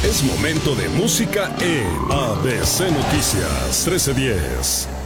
Es momento de música en ABC Noticias 1310.